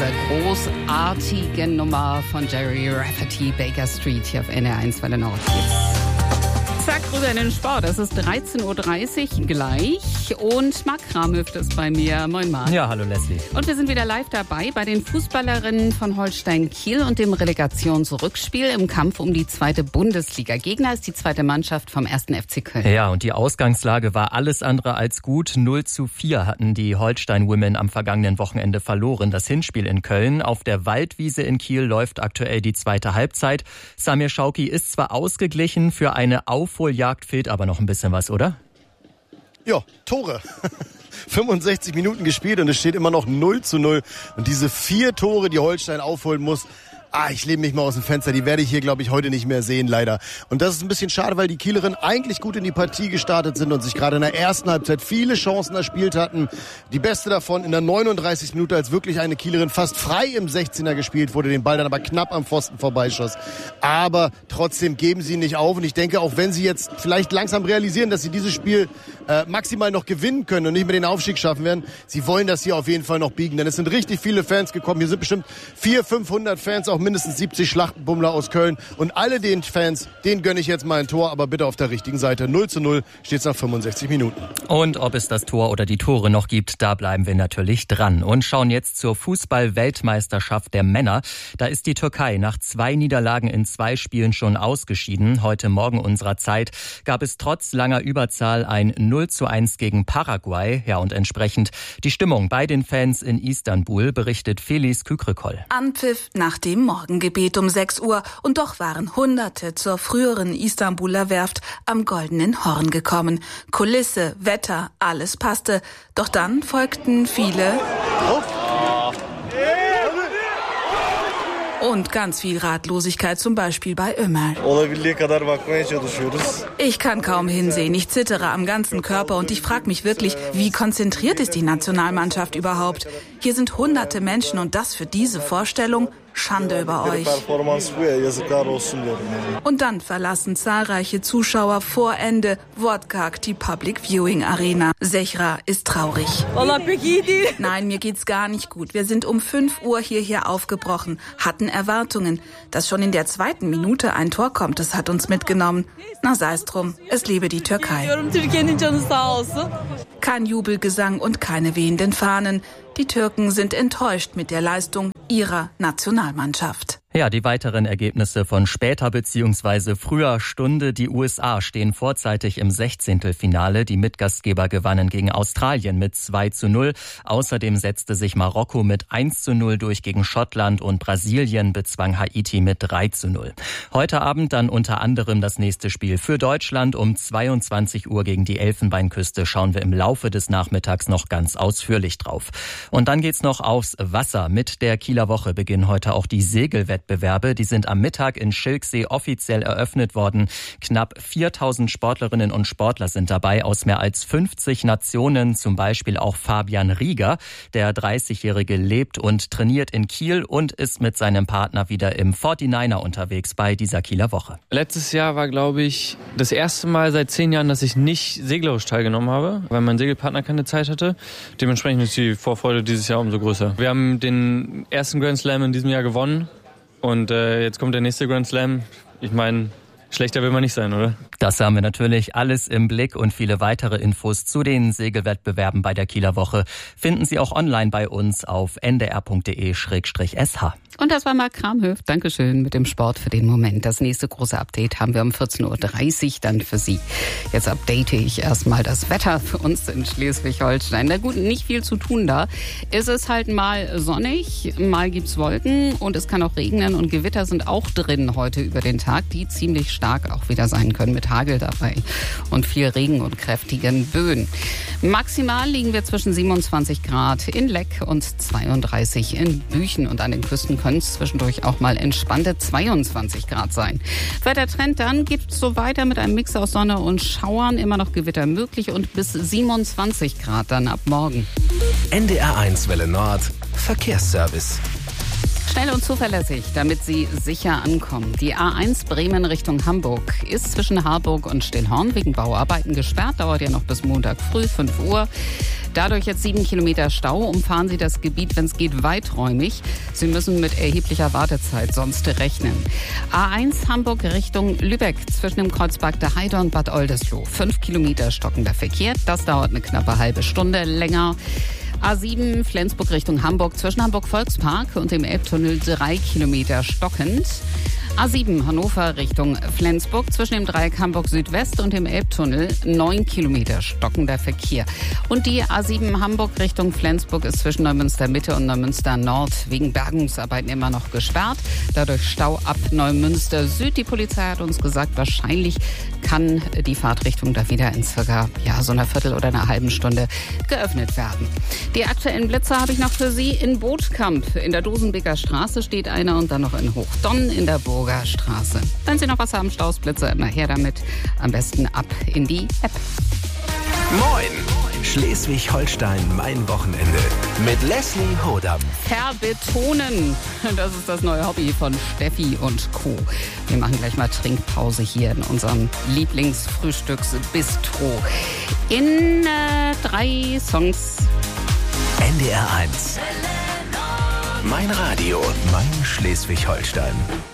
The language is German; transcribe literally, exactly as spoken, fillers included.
dieser großartigen Nummer von Jerry Rafferty, Baker Street, hier auf N R eins Welle Nord. Zack, rüber in den Sport. Es ist dreizehn Uhr dreißig gleich und Marc Kramhöft ist bei mir. Moin Marc. Ja, hallo Leslie. Und wir sind wieder live dabei bei den Fußballerinnen von Holstein Kiel und dem Relegationsrückspiel im Kampf um die zweite Bundesliga. Gegner ist die zweite Mannschaft vom ersten F C Köln. Ja, und die Ausgangslage war alles andere als gut. null zu vier hatten die Holstein Women am vergangenen Wochenende verloren. Das Hinspiel in Köln. Auf der Waldwiese in Kiel läuft aktuell die zweite Halbzeit. Samir Schauki ist zwar ausgeglichen, für eine Aufholjagd fehlt aber noch ein bisschen was, oder? Ja, Tore. fünfundsechzig Minuten gespielt und es steht immer noch null zu null. Und diese vier Tore, die Holstein aufholen muss, ah, ich lehne mich mal aus dem Fenster, die werde ich hier, glaube ich, heute nicht mehr sehen, leider. Und das ist ein bisschen schade, weil die Kielerinnen eigentlich gut in die Partie gestartet sind und sich gerade in der ersten Halbzeit viele Chancen erspielt hatten. Die beste davon in der neununddreißigsten Minute, als wirklich eine Kielerin fast frei im sechzehner gespielt wurde, den Ball dann aber knapp am Pfosten vorbeischoss. Aber trotzdem geben sie nicht auf und ich denke, auch wenn sie jetzt vielleicht langsam realisieren, dass sie dieses Spiel äh, maximal noch gewinnen können und nicht mehr den Aufstieg schaffen werden, sie wollen das hier auf jeden Fall noch biegen, denn es sind richtig viele Fans gekommen. Hier sind bestimmt vierhundert, fünfhundert Fans, auch mindestens siebzig Schlachtenbummler aus Köln. Und alle den Fans, denen gönne ich jetzt mal ein Tor, aber bitte auf der richtigen Seite. null zu null steht es nach fünfundsechzig Minuten. Und ob es das Tor oder die Tore noch gibt, da bleiben wir natürlich dran. Und schauen jetzt zur Fußball-Weltmeisterschaft der Männer. Da ist die Türkei nach zwei Niederlagen in zwei Spielen schon ausgeschieden. Heute Morgen unserer Zeit gab es trotz langer Überzahl ein null zu eins gegen Paraguay. Ja, und entsprechend die Stimmung bei den Fans in Istanbul, berichtet Felice Kükrikol. Anpfiff nach dem Morgengebet um sechs Uhr und doch waren Hunderte zur früheren Istanbuler Werft am Goldenen Horn gekommen. Kulisse, Wetter, alles passte. Doch dann folgten viele und ganz viel Ratlosigkeit, zum Beispiel bei Ömer. Ich kann kaum hinsehen, ich zittere am ganzen Körper und ich frage mich wirklich, wie konzentriert ist die Nationalmannschaft überhaupt? Hier sind hunderte Menschen und das für diese Vorstellung? Schande über euch. Und dann verlassen zahlreiche Zuschauer vor Ende wortkarg die Public Viewing Arena. Zehra ist traurig. Nein, mir geht's gar nicht gut. Wir sind um fünf Uhr hierher aufgebrochen, hatten Erwartungen. Dass schon in der zweiten Minute ein Tor kommt, das hat uns mitgenommen. Na sei es drum, es lebe die Türkei. Kein Jubelgesang und keine wehenden Fahnen. Die Türken sind enttäuscht mit der Leistung ihrer Nationalmannschaft. Ja, die weiteren Ergebnisse von später bzw. früher Stunde. Die U S A stehen vorzeitig im Sechzehntelfinale. Die Mitgastgeber gewannen gegen Australien mit zwei zu null. Außerdem setzte sich Marokko mit eins zu null durch gegen Schottland und Brasilien bezwang Haiti mit drei zu null. Heute Abend dann unter anderem das nächste Spiel für Deutschland. Um zweiundzwanzig Uhr gegen die Elfenbeinküste schauen wir im Laufe des Nachmittags noch ganz ausführlich drauf. Und dann geht's noch aufs Wasser. Mit der Kieler Woche beginnen heute auch die Segelwettbewerbe. Wettbewerbe. Die sind am Mittag in Schilksee offiziell eröffnet worden. Knapp viertausend Sportlerinnen und Sportler sind dabei aus mehr als fünfzig Nationen, zum Beispiel auch Fabian Rieger. Der dreißigjährige lebt und trainiert in Kiel und ist mit seinem Partner wieder im forty-niner unterwegs bei dieser Kieler Woche. Letztes Jahr war, glaube ich, das erste Mal seit zehn Jahren, dass ich nicht seglerisch teilgenommen habe, weil mein Segelpartner keine Zeit hatte. Dementsprechend ist die Vorfreude dieses Jahr umso größer. Wir haben den ersten Grand Slam in diesem Jahr gewonnen. Und äh, jetzt kommt der nächste Grand Slam. Ich meine, schlechter will man nicht sein, oder? Das haben wir natürlich alles im Blick und viele weitere Infos zu den Segelwettbewerben bei der Kieler Woche finden Sie auch online bei uns auf n d r punkt d e slash s h. Und das war Marc Kramhöft. Dankeschön mit dem Sport für den Moment. Das nächste große Update haben wir um vierzehn Uhr dreißig dann für Sie. Jetzt update ich erstmal das Wetter für uns in Schleswig-Holstein. Na gut, nicht viel zu tun da. Es ist halt mal sonnig, mal gibt's Wolken und es kann auch regnen und Gewitter sind auch drin heute über den Tag, die ziemlich stark auch wieder sein können mit Hagel dabei und viel Regen und kräftigen Böen. Maximal liegen wir zwischen siebenundzwanzig Grad in Leck und zweiunddreißig in Büchen und an den Küsten können es zwischendurch auch mal entspannte zweiundzwanzig Grad sein. Wettertrend dann geht es so weiter mit einem Mix aus Sonne und Schauern, immer noch Gewitter möglich und bis siebenundzwanzig Grad dann ab morgen. N D R eins Welle Nord, Verkehrsservice. Schnell und zuverlässig, damit Sie sicher ankommen. Die A eins Bremen Richtung Hamburg ist zwischen Harburg und Stillhorn wegen Bauarbeiten gesperrt. Dauert ja noch bis Montag früh, fünf Uhr. Dadurch jetzt sieben Kilometer Stau. Umfahren Sie das Gebiet, wenn es geht, weiträumig. Sie müssen mit erheblicher Wartezeit sonst rechnen. A eins Hamburg Richtung Lübeck zwischen dem Kreuzberg der Heide und Bad Oldesloe. Fünf Kilometer stockender Verkehr. Das dauert eine knappe halbe Stunde länger. A sieben Flensburg Richtung Hamburg zwischen Hamburg Volkspark und dem Elbtunnel drei Kilometer stockend. A sieben Hannover Richtung Flensburg zwischen dem Dreieck Hamburg Südwest und dem Elbtunnel neun Kilometer stockender Verkehr. Und die A sieben Hamburg Richtung Flensburg ist zwischen Neumünster Mitte und Neumünster Nord wegen Bergungsarbeiten immer noch gesperrt. Dadurch Stau ab Neumünster Süd. Die Polizei hat uns gesagt, wahrscheinlich kann die Fahrtrichtung da wieder in circa ja, so einer Viertel oder einer halben Stunde geöffnet werden. Die aktuellen Blitze habe ich noch für Sie in Bootkamp. In der Dosenbeker Straße steht einer und dann noch in Hochdonn in der Burg Straße. Wenn Sie noch was haben, Stausblitze, immer her damit. Am besten ab in die App. Moin! Schleswig-Holstein, mein Wochenende. Mit Leslie Hodam. Verbetonen. Das ist das neue Hobby von Steffi und Co. Wir machen gleich mal Trinkpause hier in unserem Lieblingsfrühstücksbistro. In äh, drei Songs. N D R eins. Mein Radio, mein Schleswig-Holstein.